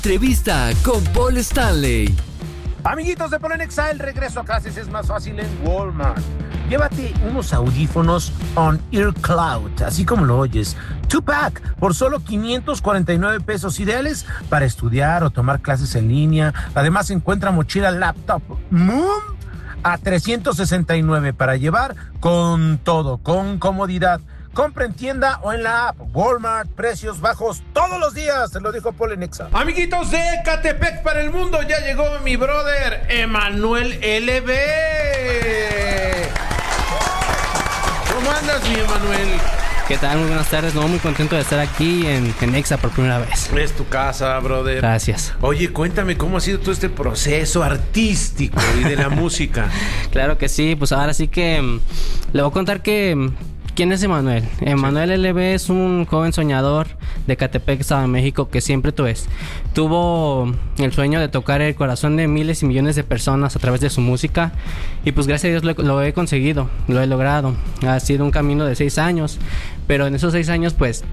Entrevista con Paul Stanley. Amiguitos de Polenexa, el regreso a clases es más fácil en Walmart. Llévate unos audífonos On-Ear Cloud, así como lo oyes. 2-pack por solo 549 pesos, ideales para estudiar o tomar clases en línea. Además, encuentra mochila laptop Moon a 369 para llevar con todo, con comodidad. Compra en tienda o en la app. Walmart, precios bajos todos los días, te lo dijo Polenexa. Amiguitos de Ecatepec para el mundo, ya llegó mi brother Emanuel LB. ¿Cómo andas, mi Emanuel? ¿Qué tal? Muy buenas tardes. Muy contento de estar aquí en Exa por primera vez. Es tu casa, brother. Gracias. Oye, cuéntame cómo ha sido todo este proceso artístico y de la música. Claro que sí, pues ahora sí que le voy a contar que... ¿Quién es Emanuel? Emanuel LB es un joven soñador de Ecatepec, Estado de México, que siempre tuvo el sueño de tocar el corazón de miles y millones de personas a través de su música. Y pues gracias a Dios lo he conseguido, lo he logrado. Ha sido un camino de 6 años, pero en esos 6 años pues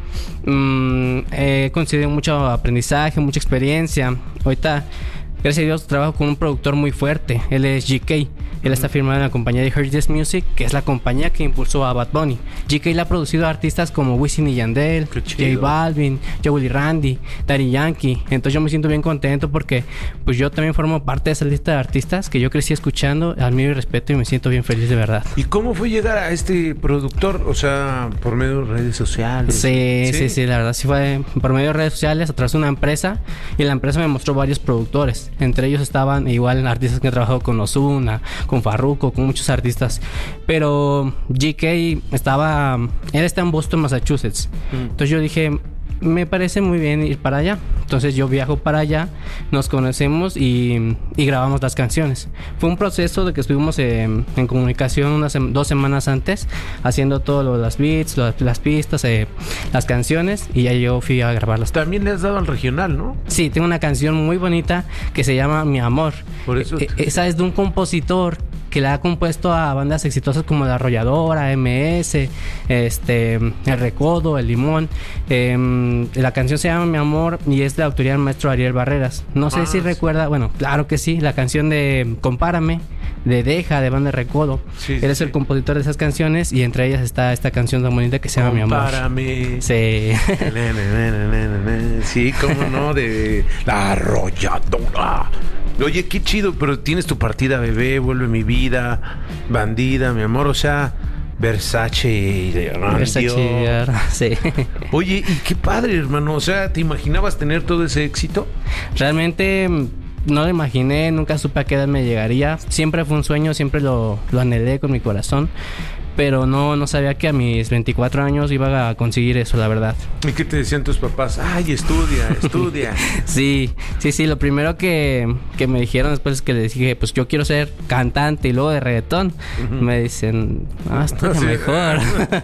he conseguido mucho aprendizaje, mucha experiencia. Ahorita, gracias a Dios, trabajo con un productor muy fuerte. Él es GK. Él está firmado en la compañía de Heritage Music, que es la compañía que impulsó a Bad Bunny. GK le ha producido a artistas como Wisin y Yandel, J Balvin, Joel y Randy, Daddy Yankee. Entonces yo me siento bien contento porque pues yo también formo parte de esa lista de artistas que yo crecí escuchando, admiro y respeto, y me siento bien feliz de verdad. ¿Y cómo fue llegar a este productor? O sea, por medio de redes sociales. Sí, la verdad sí fue por medio de redes sociales, a través de una empresa, y la empresa me mostró varios productores. Entre ellos estaban igual artistas que he trabajado con Ozuna, con Farruko, con muchos artistas. Pero GK él está en Boston, Massachusetts. Entonces yo dije, me parece muy bien ir para allá. Entonces yo viajo para allá, nos conocemos y grabamos las canciones. Fue un proceso de que estuvimos en comunicación unas 2 semanas antes, haciendo todo lo de las beats, las pistas, las canciones, y ya yo fui a grabarlas. También le has dado al regional, ¿no? Sí, tengo una canción muy bonita que se llama Mi Amor. Por eso esa es de un compositor que le ha compuesto a bandas exitosas como La Arrolladora, MS, El Recodo, El Limón. La canción se llama Mi Amor y es de autoría del maestro Ariel Barreras. No sé si recuerda, bueno, claro que sí, la canción de Compárame, de Deja, de banda Recodo. Él es el compositor de esas canciones, y entre ellas está esta canción tan bonita que se llama Mi Amor. Compárame. Sí. Sí, cómo no, de La Arrolladora. Oye, qué chido, pero tienes tu partida, bebé, Vuelve mi vida, Bandida, Mi Amor, o sea, Versace, sí. Oye, y qué padre, hermano, o sea, ¿te imaginabas tener todo ese éxito? Realmente no lo imaginé, nunca supe a qué edad me llegaría. Siempre fue un sueño, siempre lo anhelé con mi corazón, pero no sabía que a mis 24 años iba a conseguir eso, la verdad. ¿Y qué te decían tus papás? Ay, estudia. Sí, lo primero que me dijeron después que les dije, pues yo quiero ser cantante y luego de reggaetón, me dicen, estudia mejor.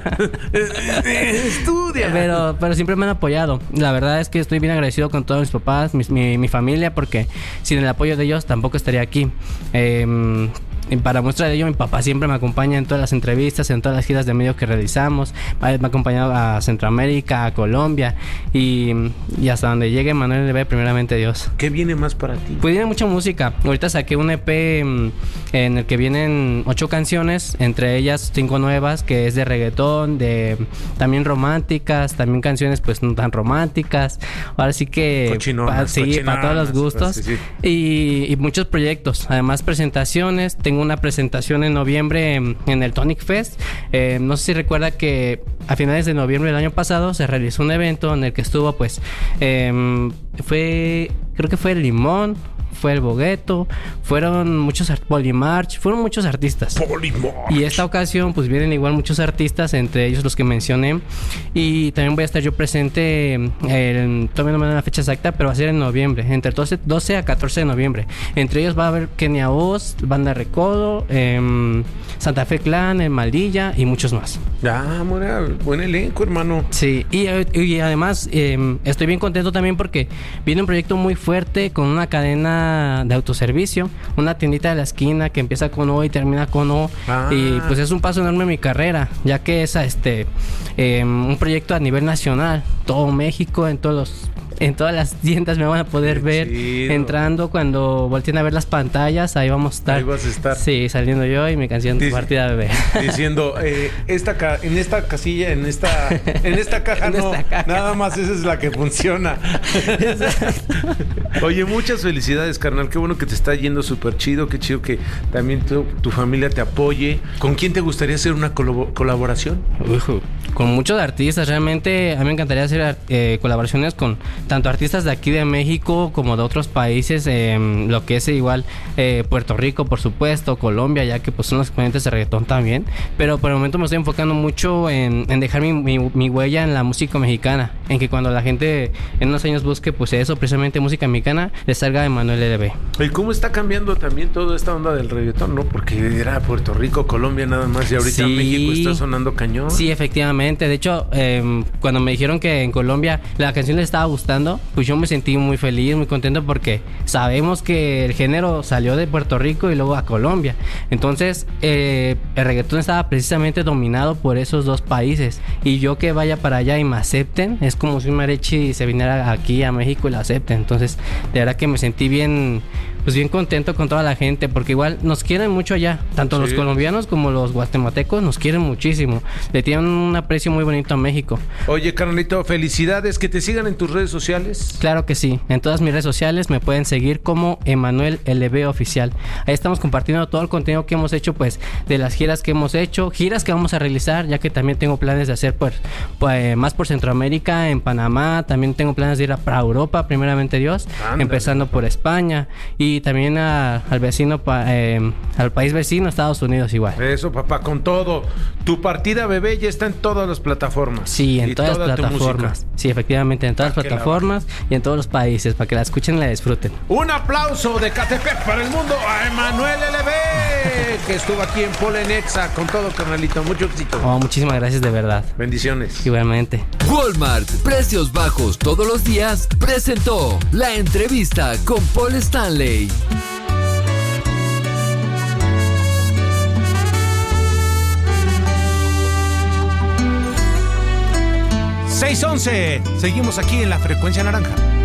Estudia. Pero siempre me han apoyado. La verdad es que estoy bien agradecido con todos mis papás, mi familia, porque sin el apoyo de ellos tampoco estaría aquí. Y para muestra de ello, mi papá siempre me acompaña en todas las entrevistas, en todas las giras de medios que realizamos. Me ha acompañado a Centroamérica, a Colombia, y hasta donde llegue Manuel LB, primeramente Dios. ¿Qué viene más para ti? Pues viene mucha música. Ahorita saqué un EP en el que vienen 8 canciones, entre ellas 5 nuevas, que es de reggaetón, también románticas, también canciones pues no tan románticas. Ahora sí que cochinonas, para todos los gustos. Sí. Y muchos proyectos, además presentaciones. Tengo una presentación en noviembre en el Tonic Fest. No sé si recuerda que a finales de noviembre del año pasado se realizó un evento en el que estuvo pues creo que fue el Limón, fue el Bogueto, fueron muchos Polymarch, fueron muchos artistas. Y esta ocasión pues vienen igual muchos artistas, entre ellos los que mencioné, y también voy a estar yo presente, todavía no me dan la fecha exacta, pero va a ser en noviembre, entre 12 a 14 de noviembre. Entre ellos va a haber Kenia Oz, Banda Recodo, Santa Fe Clan, El Maldilla y muchos más. Buen elenco, hermano. Sí, y además estoy bien contento también porque viene un proyecto muy fuerte con una cadena de autoservicio, una tiendita de la esquina que empieza con O y termina con O. Y pues es un paso enorme en mi carrera, ya que es un proyecto a nivel nacional, todo México, en todos los En todas las tiendas me van a poder ver entrando. Cuando volteen a ver las pantallas, ahí vamos a estar. Ahí vas a estar. Sí, saliendo yo y mi canción Tu Partida Bebé. Diciendo, en esta casilla, en esta caja no, nada más esa es la que funciona. Oye, muchas felicidades, carnal. Qué bueno que te está yendo súper chido. Qué chido que también tu familia te apoye. ¿Con quién te gustaría hacer una colaboración? Con muchos artistas. Realmente a mí me encantaría hacer colaboraciones con tanto artistas de aquí de México como de otros países, lo que es igual Puerto Rico, por supuesto, Colombia, ya que pues son los exponentes de reggaetón también. Pero por el momento me estoy enfocando mucho en dejar mi huella en la música mexicana, en que cuando la gente en unos años busque pues eso, precisamente música mexicana, le salga Emmanuel LB. ¿Y cómo está cambiando también toda esta onda del reggaetón, no? Porque era Puerto Rico, Colombia nada más, y ahorita México está sonando cañón. Sí, efectivamente. De hecho, cuando me dijeron que en Colombia la canción les estaba gustando, pues yo me sentí muy feliz, muy contento, porque sabemos que el género salió de Puerto Rico y luego a Colombia. Entonces, el reggaetón estaba precisamente dominado por esos dos países. Y yo que vaya para allá y me acepten, es como si un mariachi se viniera aquí a México y lo acepten. Entonces, de verdad que me sentí bien contento con toda la gente, porque igual nos quieren mucho allá, tanto los colombianos como los guatemaltecos nos quieren muchísimo, le tienen un aprecio muy bonito a México. Oye, carnalito, felicidades, que te sigan en tus redes sociales. Claro que sí, en todas mis redes sociales me pueden seguir como Emmanuel LB Oficial. Ahí estamos compartiendo todo el contenido que hemos hecho, pues, de las giras que hemos hecho, giras que vamos a realizar, ya que también tengo planes de hacer pues más por Centroamérica, en Panamá, también tengo planes de ir para Europa, primeramente Dios. Ándale. Empezando por España y también al vecino, al país vecino, Estados Unidos igual. Eso, papá, con todo. Tu Partida Bebé ya está en todas las plataformas. Sí, en todas las plataformas. Sí, efectivamente, en todas las plataformas y en todos los países, para que la escuchen y la disfruten. Un aplauso de Catepec para el mundo a Emmanuel LB, que estuvo aquí en Polenexa con todo, carnalito. Mucho éxito. Muchísimas gracias, de verdad. Bendiciones. Igualmente. Walmart, precios bajos todos los días, presentó la entrevista con Paul Stanley. 6:11. Seguimos aquí en la frecuencia naranja.